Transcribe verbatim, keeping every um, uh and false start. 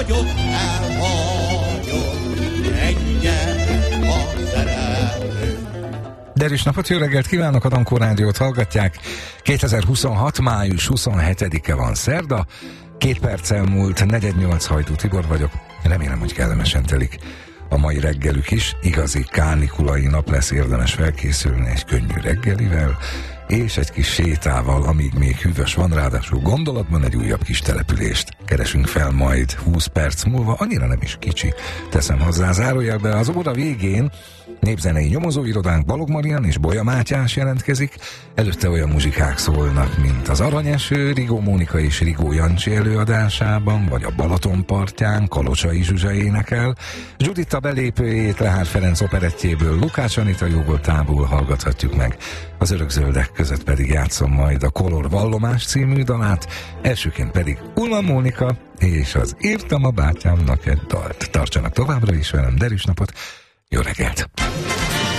nagyot elhagyott, engem a szerelő. Derűs napot, jó reggelt kívánok, a Dankó Rádiót hallgatják. kétezer-huszonhat. május huszonhetedike van, szerda. Két perccel múlt, negyed nyolc, Hajdú Tibor vagyok. Remélem, hogy kellemesen telik a mai reggelük is. Igazi kánikulai nap lesz, érdemes felkészülni egy könnyű reggelivel, és egy kis sétával, amíg még hűvös van, ráadásul gondolatban egy újabb kis települést keresünk fel majd húsz perc múlva, annyira nem is kicsi, teszem hozzá zárójelbe. Az óra végén népzenei nyomozóirodánk Balog Marian és Bolya Mátyás jelentkezik, előtte olyan muzsikák szólnak, mint az Aranyeső, Rigó Mónika és Rigó Jancsi előadásában, vagy a Balaton partján Kalocsai Zsuzsa énekel, Giuditta belépőjét Lehár Ferenc operettjéből, Lukács Anita jóvoltából hallgathatjuk meg, az Örökzöldek között pedig játszom majd a Kolor Vallomás című dalát, elsőként pedig Ulla Mónika és az Írtam a bátyámnak egy dalt. Tartsanak továbbra is velem, derűs napot, jó reggelt!